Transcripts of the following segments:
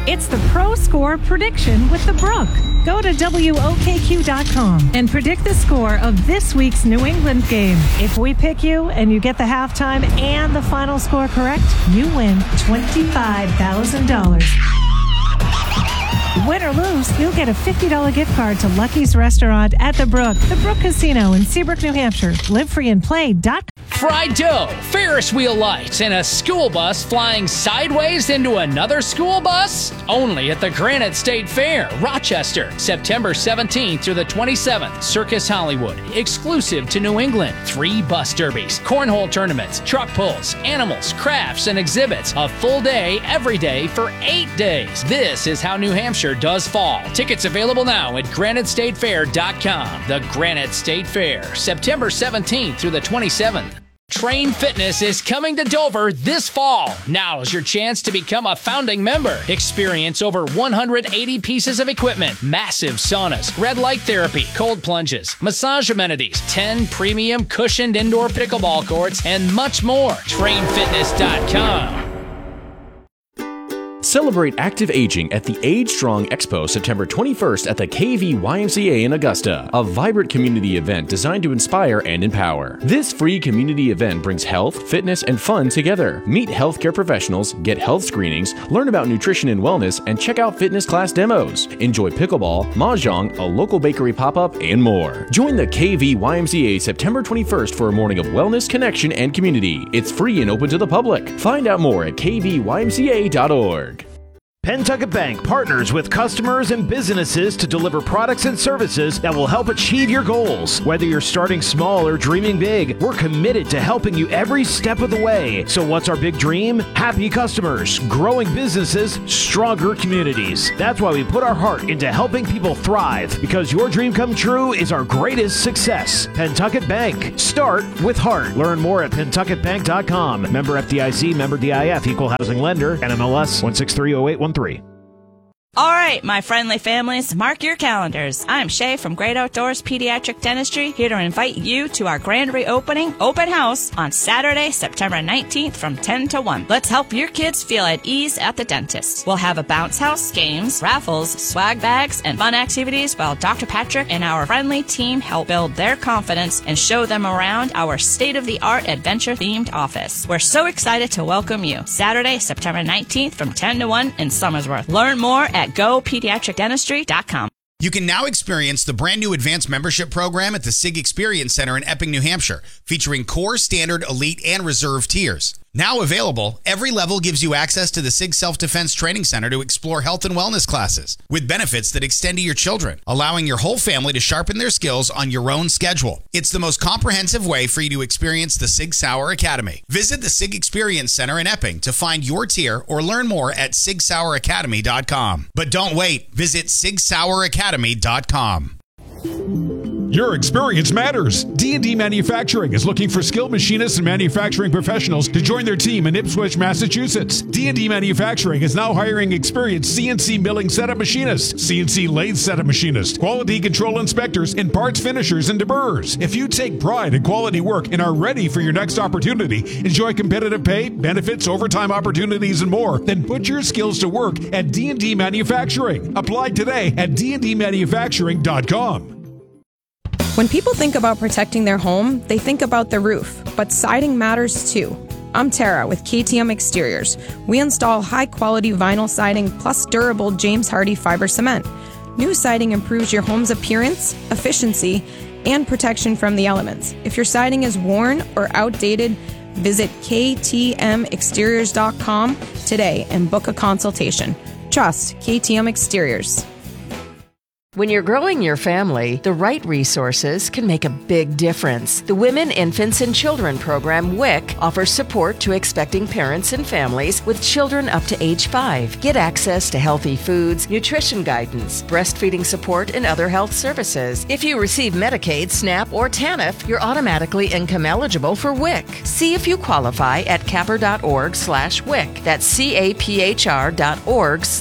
It's the Pro Score Prediction with the Brook. Go to WOKQ.com and predict the score of this week's New England game. If we pick you and you get the halftime and the final score correct, you win $25,000. Win or lose, you'll get a $50 gift card to Lucky's Restaurant at the Brook Casino in Seabrook, New Hampshire. LiveFreeAndPlay.com. Fried dough, Ferris wheel lights, and a school bus flying sideways into another school bus? Only at the Granite State Fair, Rochester, September 17th through the 27th. Circus Hollywood, exclusive to New England. 3 bus derbies, cornhole tournaments, truck pulls, animals, crafts, and exhibits. A full day every day for 8 days. This is how New Hampshire does fall. Tickets available now at GraniteStateFair.com. The Granite State Fair, September 17th through the 27th. Train Fitness is coming to Dover this fall. Now is your chance to become a founding member. Experience over 180 pieces of equipment, massive saunas, red light therapy, cold plunges, massage amenities, 10 premium cushioned indoor pickleball courts, and much more. TrainFitness.com. Celebrate active aging at the Age Strong Expo September 21st at the KV YMCA in Augusta, a vibrant community event designed to inspire and empower. This free community event brings health, fitness, and fun together. Meet healthcare professionals, get health screenings, learn about nutrition and wellness, and check out fitness class demos. Enjoy pickleball, mahjong, a local bakery pop-up, and more. Join the KV YMCA September 21st for a morning of wellness, connection, and community. It's free and open to the public. Find out more at kvymca.org. Pentucket Bank partners with customers and businesses to deliver products and services that will help achieve your goals. Whether you're starting small or dreaming big, we're committed to helping you every step of the way. So what's our big dream? Happy customers, growing businesses, stronger communities. That's why we put our heart into helping people thrive, because your dream come true is our greatest success. Pentucket Bank. Start with heart. Learn more at PentucketBank.com. Member FDIC, member DIF, equal housing lender, NMLS 1630813. All right, my friendly families, mark your calendars. I'm Shay from Great Outdoors Pediatric Dentistry, here to invite you to our grand reopening open house on Saturday, September 19th from 10 to 1. Let's help your kids feel at ease at the dentist. We'll have a bounce house, games, raffles, swag bags, and fun activities while Dr. Patrick and our friendly team help build their confidence and show them around our state-of-the-art adventure-themed office. We're so excited to welcome you. Saturday, September 19th from 10 to 1 in Somersworth. Learn more at GoPediatricDentistry.com. You can now experience the brand new advanced membership program at the SIG Experience Center in Epping, New Hampshire, featuring core, standard, elite, and reserve tiers. Now available, every level gives you access to the SIG Self-Defense Training Center to explore health and wellness classes, with benefits that extend to your children, allowing your whole family to sharpen their skills on your own schedule. It's the most comprehensive way for you to experience the SIG Sauer Academy. Visit the SIG Experience Center in Epping to find your tier or learn more at SigSauerAcademy.com. But don't wait. Visit SigSauerAcademy.com. Your experience matters. D&D Manufacturing is looking for skilled machinists and manufacturing professionals to join their team in Ipswich, Massachusetts. D&D Manufacturing is now hiring experienced CNC milling setup machinists, CNC lathe setup machinists, quality control inspectors, and parts finishers and deburrers. If you take pride in quality work and are ready for your next opportunity, enjoy competitive pay, benefits, overtime opportunities, and more, then put your skills to work at D&D Manufacturing. Apply today at dndmanufacturing.com. When people think about protecting their home, they think about the roof, but siding matters too. I'm Tara with KTM Exteriors. We install high-quality vinyl siding plus durable James Hardie fiber cement. New siding improves your home's appearance, efficiency, and protection from the elements. If your siding is worn or outdated, visit ktmexteriors.com today and book a consultation. Trust KTM Exteriors. When you're growing your family, the right resources can make a big difference. The Women, Infants, and Children program, WIC, offers support to expecting parents and families with children up to age 5. Get access to healthy foods, nutrition guidance, breastfeeding support, and other health services. If you receive Medicaid, SNAP, or TANF, you're automatically income eligible for WIC. See if you qualify at capper.org/WIC. That's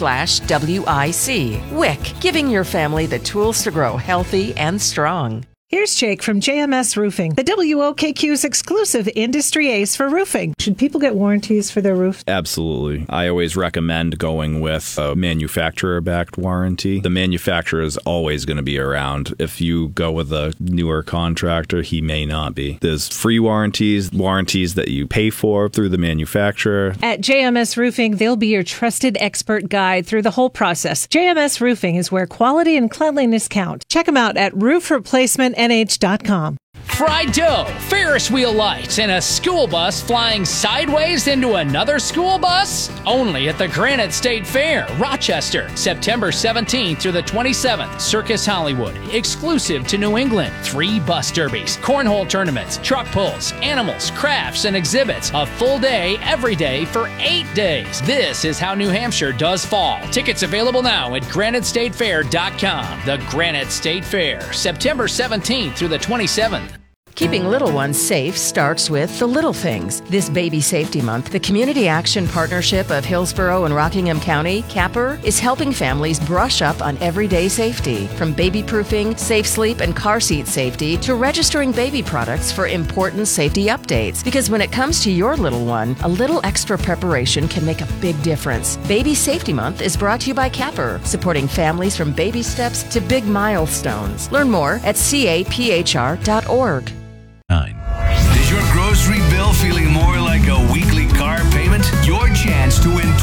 caphr.org/WIC. WIC, giving your family the tools to grow healthy and strong. Here's Jake from JMS Roofing, the WOKQ's exclusive industry ace for roofing. Should people get warranties for their roof? Absolutely. I always recommend going with a manufacturer-backed warranty. The manufacturer is always going to be around. If you go with a newer contractor, he may not be. There's free warranties that you pay for through the manufacturer. At JMS Roofing, they'll be your trusted expert guide through the whole process. JMS Roofing is where quality and cleanliness count. Check them out at roofreplacementnh.com. Fried dough, Ferris wheel lights, and a school bus flying sideways into another school bus? Only at the Granite State Fair, Rochester, September 17th through the 27th. Circus Hollywood, exclusive to New England. 3 bus derbies, cornhole tournaments, truck pulls, animals, crafts, and exhibits. A full day every day for 8 days. This is how New Hampshire does fall. Tickets available now at GraniteStateFair.com. The Granite State Fair, September 17th through the 27th. Keeping little ones safe starts with the little things. This Baby Safety Month, the Community Action Partnership of Hillsborough and Rockingham County, CAPR, is helping families brush up on everyday safety. From baby proofing, safe sleep, and car seat safety to registering baby products for important safety updates. Because when it comes to your little one, a little extra preparation can make a big difference. Baby Safety Month is brought to you by CAPR, supporting families from baby steps to big milestones. Learn more at caphr.org. Is your grocery bill feeling more like a weekly car payment? Your chance to win